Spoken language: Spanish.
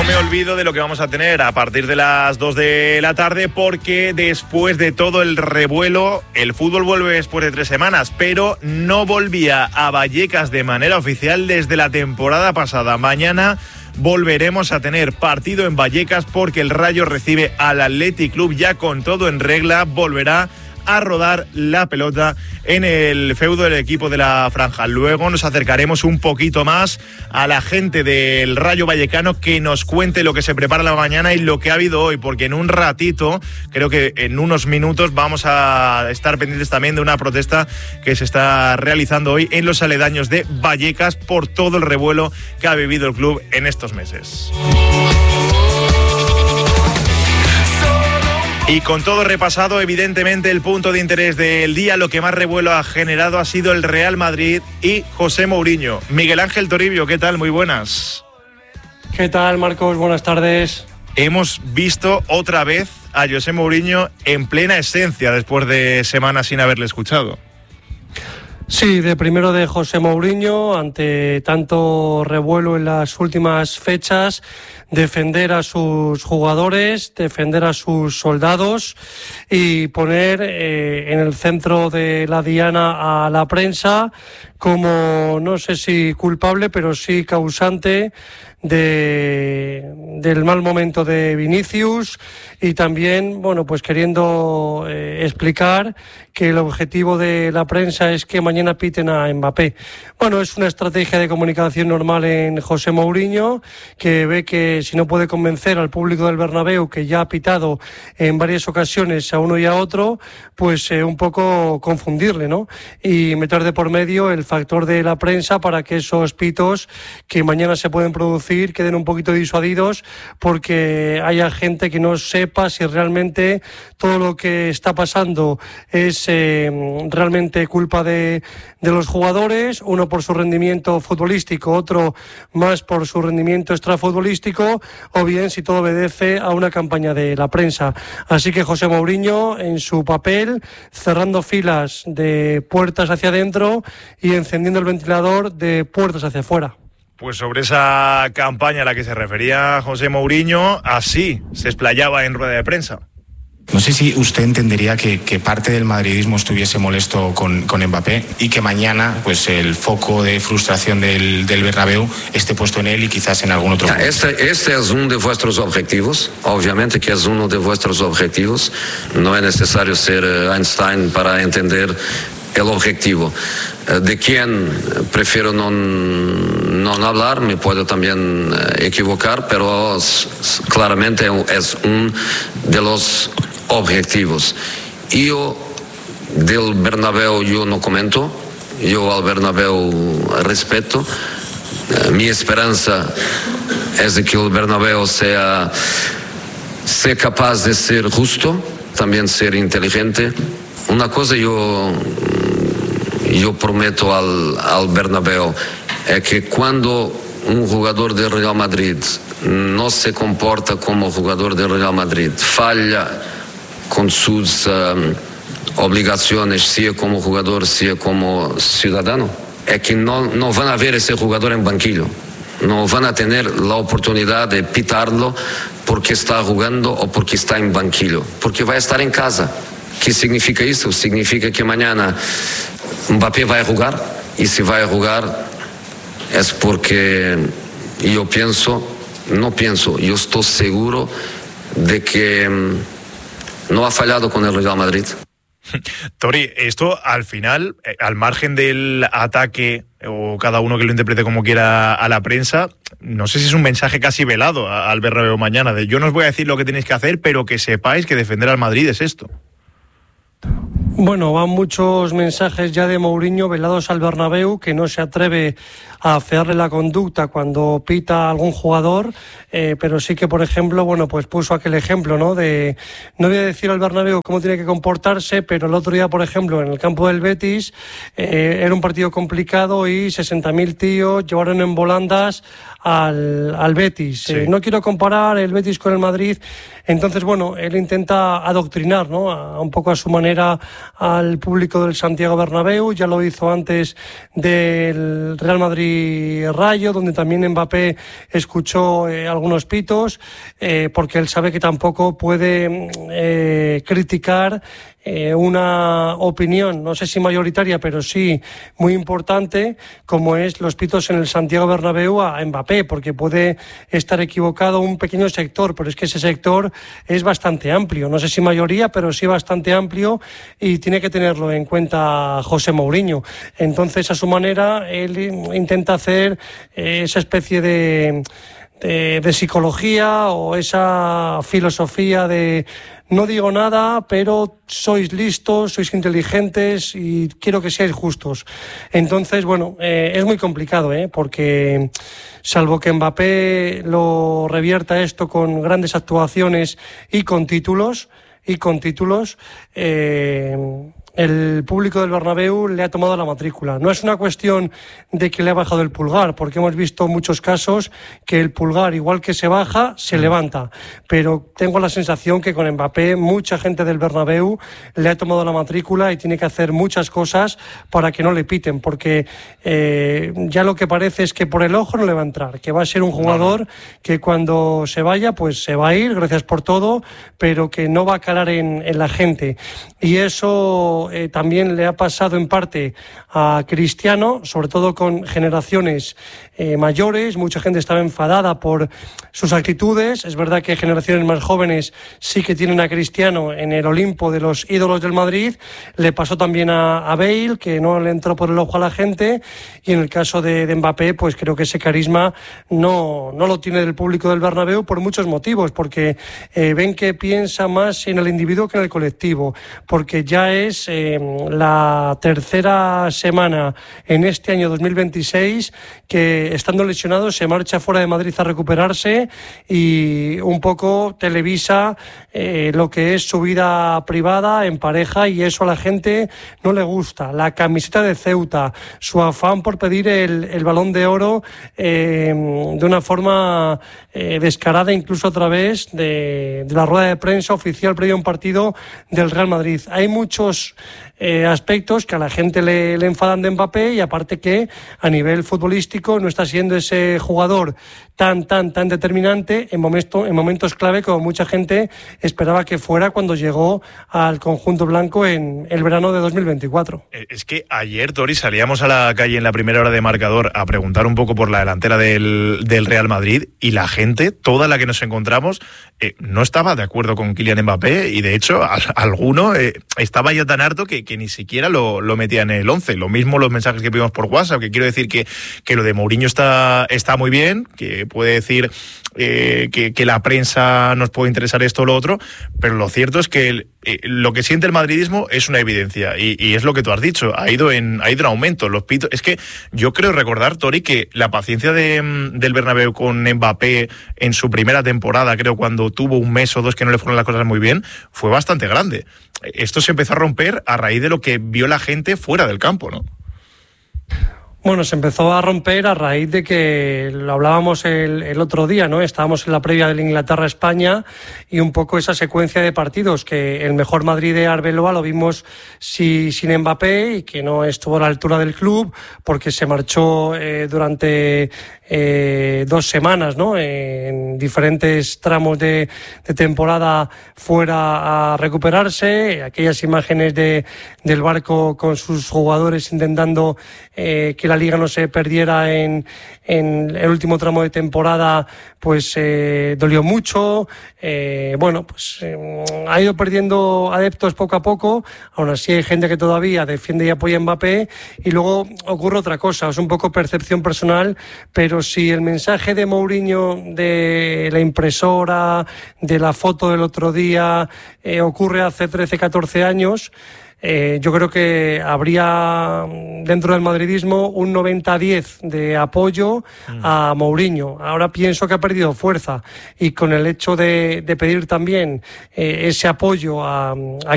me olvido de lo que vamos a tener a partir de las 2 de la tarde, porque después de todo el revuelo, el fútbol vuelve después de 3 semanas, pero no volvía a Vallecas de manera oficial desde la temporada pasada. Mañana volveremos a tener partido en Vallecas porque el Rayo recibe al Athletic Club ya con todo en regla. Volverá a rodar la pelota en el feudo del equipo de la Franja. Luego nos acercaremos un poquito más a la gente del Rayo Vallecano que nos cuente lo que se prepara la mañana y lo que ha habido hoy, porque en un ratito, creo que en unos minutos, vamos a estar pendientes también de una protesta que se está realizando hoy en los aledaños de Vallecas por todo el revuelo que ha vivido el club en estos meses. Y con todo repasado, evidentemente el punto de interés del día, lo que más revuelo ha generado ha sido el Real Madrid y José Mourinho. Miguel Ángel Toribio, ¿qué tal? Muy buenas. ¿Qué tal, Marcos? Buenas tardes. Hemos visto otra vez a José Mourinho en plena esencia después de semanas sin haberle escuchado. Sí, de primero de José Mourinho, ante tanto revuelo en las últimas fechas, defender a sus jugadores, defender a sus soldados y poner en el centro de la diana a la prensa como, no sé si culpable, pero sí causante del mal momento de Vinicius, y también, bueno, pues queriendo explicar que el objetivo de la prensa es que mañana piten a Mbappé. Bueno, es una estrategia de comunicación normal en José Mourinho, que ve que si no puede convencer al público del Bernabéu, que ya ha pitado en varias ocasiones a uno y a otro, pues un poco confundirle, ¿no? Y meter de por medio el factor de la prensa para que esos pitos que mañana se pueden producir queden un poquito disuadidos, porque haya gente que no sepa si realmente todo lo que está pasando es realmente culpa de los jugadores, uno por su rendimiento futbolístico, otro más por su rendimiento extrafutbolístico, o bien si todo obedece a una campaña de la prensa. Así que José Mourinho en su papel, cerrando filas de puertas hacia adentro y encendiendo el ventilador de puertas hacia afuera. Pues sobre esa campaña a la que se refería José Mourinho, así se explayaba en rueda de prensa. No sé si usted entendería que parte del madridismo estuviese molesto con Mbappé y que mañana pues el foco de frustración del Bernabéu esté puesto en él y quizás en algún otro. Este es uno de vuestros objetivos, obviamente que es uno de vuestros objetivos. No es necesario ser Einstein para entender el objetivo. De quién prefiero no hablar, me puedo también equivocar, pero claramente es uno de los objetivos. Yo del Bernabéu yo no comento, yo al Bernabéu respeto. Mi esperanza es de que el Bernabéu sea capaz de ser justo, también ser inteligente. Una cosa yo prometo al Bernabéu es que cuando un jugador del Real Madrid no se comporta como jugador del Real Madrid, falla con sus obligaciones, sea como jugador, sea como ciudadano, es que no van a ver ese jugador en banquillo, no van a tener la oportunidad de pitarlo porque está jugando o porque está en banquillo, porque va a estar en casa. ¿Qué significa eso? Significa que mañana Mbappé va a jugar, y si va a jugar es porque yo estoy seguro de que no ha fallado con el Real Madrid. Tori, esto al final, al margen del ataque, o cada uno que lo interprete como quiera, a la prensa, no sé si es un mensaje casi velado al Bernabéu mañana, de yo no os voy a decir lo que tenéis que hacer, pero que sepáis que defender al Madrid es esto. Bueno, van muchos mensajes ya de Mourinho velados al Bernabéu, que no se atreve a afearle la conducta cuando pita a algún jugador, pero sí que, por ejemplo, bueno, pues puso aquel ejemplo, ¿no? De, no voy a decir al Bernabéu cómo tiene que comportarse, pero el otro día, por ejemplo, en el campo del Betis, era un partido complicado y 60.000 tíos llevaron en volandas al Betis. Sí. No quiero comparar el Betis con el Madrid. Entonces, bueno, él intenta adoctrinar, ¿no? Un poco a su manera al público del Santiago Bernabéu, ya lo hizo antes del Real Madrid-Rayo, donde también Mbappé escuchó algunos pitos, porque él sabe que tampoco puede criticar una opinión, no sé si mayoritaria, pero sí muy importante, como es los pitos en el Santiago Bernabéu a Mbappé, porque puede estar equivocado un pequeño sector, pero es que ese sector es bastante amplio, no sé si mayoría, pero sí bastante amplio, y tiene que tenerlo en cuenta José Mourinho. Entonces, a su manera, él intenta hacer esa especie de psicología o esa filosofía de no digo nada, pero sois listos, sois inteligentes y quiero que seáis justos. Entonces, bueno, es muy complicado, porque salvo que Mbappé lo revierta esto con grandes actuaciones y con títulos, el público del Bernabéu le ha tomado la matrícula. No es una cuestión de que le ha bajado el pulgar, porque hemos visto muchos casos que el pulgar, igual que se baja, se levanta. Pero tengo la sensación que con Mbappé mucha gente del Bernabéu le ha tomado la matrícula y tiene que hacer muchas cosas para que no le piten, porque ya lo que parece es que por el ojo no le va a entrar, que va a ser un jugador que cuando se vaya, pues se va a ir, gracias por todo, pero que no va a calar en la gente. Y eso también le ha pasado en parte a Cristiano, sobre todo con generaciones mayores. Mucha gente estaba enfadada por sus actitudes. Es verdad que generaciones más jóvenes sí que tienen a Cristiano en el Olimpo de los ídolos del Madrid. Le pasó también a Bale, que no le entró por el ojo a la gente, y en el caso de Mbappé, pues creo que ese carisma no lo tiene del público del Bernabéu por muchos motivos, porque ven que piensa más en el individuo que en el colectivo, porque ya es la tercera semana en este año 2026 que, estando lesionado, se marcha fuera de Madrid a recuperarse, y un poco televisa lo que es su vida privada en pareja, y eso a la gente no le gusta. La camiseta de Ceuta, su afán por pedir el Balón de Oro de una forma descarada, incluso a través de la rueda de prensa oficial previo a un partido del Real Madrid. Hay muchos aspectos que a la gente le enfadan de Mbappé, y aparte que a nivel futbolístico no está siendo ese jugador tan determinante en momentos clave como mucha gente esperaba que fuera cuando llegó al conjunto blanco en el verano de 2024. Es que ayer, Tori, salíamos a la calle en la primera hora de marcador a preguntar un poco por la delantera del Real Madrid, y la gente, toda la que nos encontramos, no estaba de acuerdo con Kylian Mbappé, y de hecho alguno estaba ya tan harto que ni siquiera lo metía en el 11. Lo mismo los mensajes que vimos por WhatsApp, que quiero decir que lo de Mourinho está muy bien, que puede decir que la prensa nos puede interesar esto o lo otro, pero lo cierto es que lo que siente el madridismo es una evidencia, y es lo que tú has dicho, ha ido en aumento. Los pitos, es que yo creo recordar, Tori, que la paciencia del Bernabéu con Mbappé en su primera temporada, creo, cuando tuvo un mes o dos que no le fueron las cosas muy bien, fue bastante grande. Esto se empezó a romper a raíz de lo que vio la gente fuera del campo, ¿no? Bueno, se empezó a romper a raíz de que lo hablábamos el otro día, ¿no? Estábamos en la previa del Inglaterra-España, y un poco esa secuencia de partidos, que el mejor Madrid de Arbeloa lo vimos sin Mbappé, y que no estuvo a la altura del club porque se marchó durante 2 semanas, ¿no? En diferentes tramos de temporada fuera a recuperarse. Aquellas imágenes del barco con sus jugadores intentando que la Liga no se perdiera en el último tramo de temporada, pues dolió mucho. Ha ido perdiendo adeptos poco a poco. Aún así hay gente que todavía defiende y apoya a Mbappé, y luego ocurre otra cosa, es un poco percepción personal, pero si el mensaje de Mourinho de la impresora, de la foto del otro día, ocurre hace 13, 14 años, yo creo que habría dentro del madridismo un 90-10 de apoyo a Mourinho. Ahora pienso que ha perdido fuerza, y con el hecho de pedir también ese apoyo a